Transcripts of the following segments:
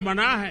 बना है।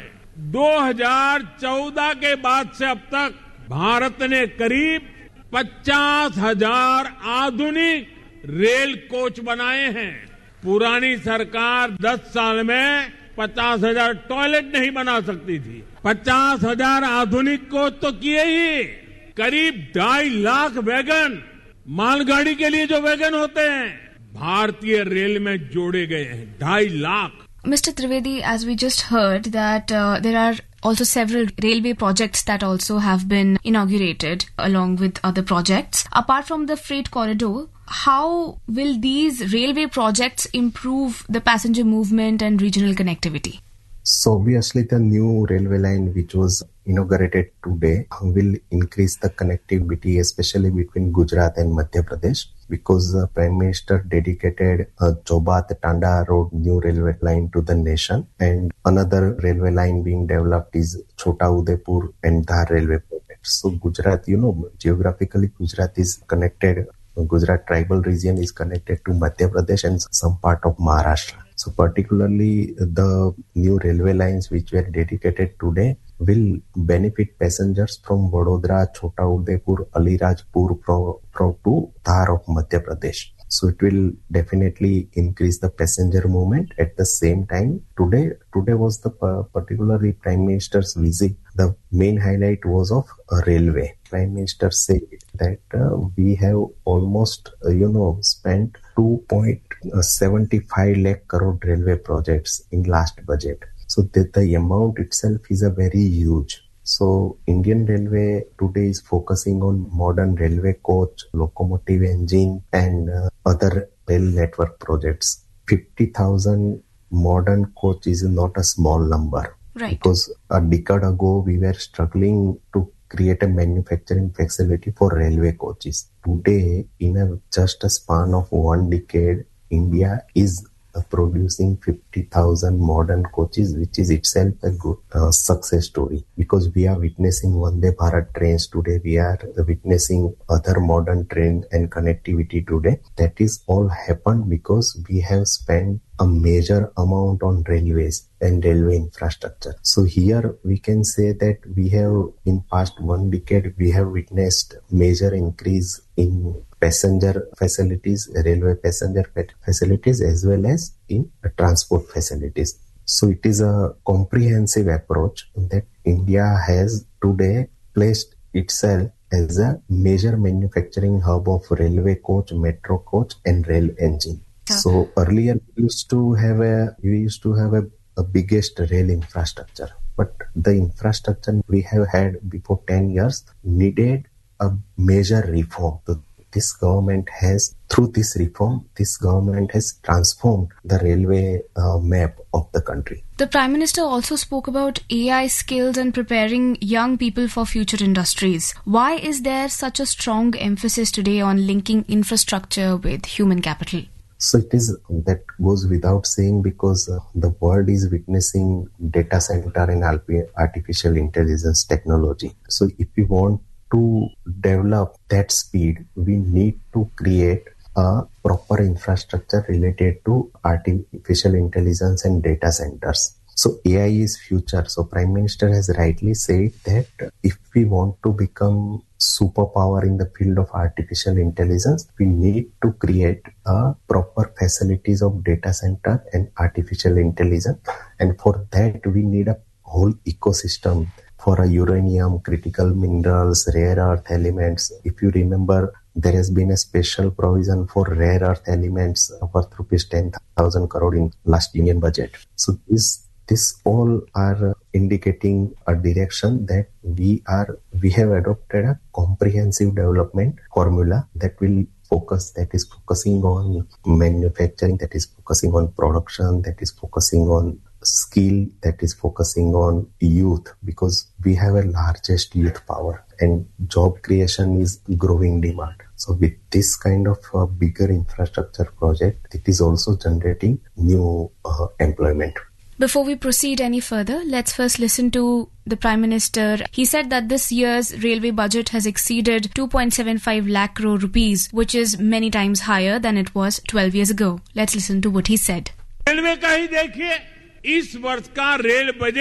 2014 के बाद से अब तक भारत ने करीब 50,000 आधुनिक रेल कोच बनाए हैं। पुरानी सरकार 10 साल में 50,000 टॉयलेट नहीं बना सकती थी। 50,000 आधुनिक कोच तो किए ही, करीब 2.5 लाख वैगन, मालगाड़ी के लिए जो वैगन होते हैं, भारतीय रेल में जोड़े गए हैं। 2.5 lakh. Mr. Trivedi, as we just heard that there are also several railway projects that also have been inaugurated along with other projects. Apart from the freight corridor, how will these railway projects improve the passenger movement and regional connectivity? So obviously the new railway line which was inaugurated today will increase the connectivity, especially between Gujarat and Madhya Pradesh, because the Prime Minister dedicated a Jobat-Tanda Road new railway line to the nation, and another railway line being developed is Chota Udaipur and Dhar railway project. So Gujarat, geographically Gujarat is connected. Gujarat tribal region is connected to Madhya Pradesh and some part of Maharashtra. So particularly the new railway lines which were dedicated today will benefit passengers from Vadodara, Chota Udaipur, Alirajpur to Dhar of Madhya Pradesh. So it will definitely increase the passenger movement. At the same time, today was the particularly Prime Minister's visit. The main highlight was of a railway. Prime Minister said that we have almost, spent 2.75 lakh crore railway projects in last budget. So the amount itself is a very huge. So Indian Railway today is focusing on modern railway coach, locomotive engine and other rail network projects. 50,000 modern coach is not a small number. Right. Because a decade ago we were struggling to create a manufacturing facility for railway coaches. Today, in just a span of 1 decade, India is producing 50,000 modern coaches, which is itself a good success story. Because we are witnessing Vande Bharat trains today, we are witnessing other modern train and connectivity today. That is all happened because we have spent a major amount on railways and railway infrastructure. So here we can say that we have, in past 1 decade, we have witnessed major increase in passenger facilities, railway passenger facilities, as well as in transport facilities. So it is a comprehensive approach that India has today placed itself as a major manufacturing hub of railway coach, metro coach and rail engine. So earlier we used to have a biggest rail infrastructure, but the infrastructure we have had before 10 years needed a major reform. So this government has transformed the railway map of the country. The Prime Minister also spoke about AI skills and preparing young people for future industries. Why is there such a strong emphasis today on linking infrastructure with human capital? So that goes without saying, because the world is witnessing data center and artificial intelligence technology. So if we want to develop that speed, we need to create a proper infrastructure related to artificial intelligence and data centers. So AI is future. So Prime Minister has rightly said that if we want to become superpower in the field of artificial intelligence, we need to create a proper facilities of data center and artificial intelligence. And for that, we need a whole ecosystem for a uranium, critical minerals, rare earth elements. If you remember, there has been a special provision for rare earth elements worth rupees 10,000 crore in last Union budget. So this all are indicating a direction that we have adopted a comprehensive development formula that is focusing on manufacturing, that is focusing on production, that is focusing on skill, that is focusing on youth, because we have a largest youth power and job creation is growing demand. So with this kind of bigger infrastructure project, it is also generating new employment. Before we proceed any further, let's first listen to the Prime Minister. He said that this year's railway budget has exceeded 2.75 lakh crore rupees, which is many times higher than it was 12 years ago. Let's listen to what he said. Railway का ही देखिए, इस वर्ष का rail budget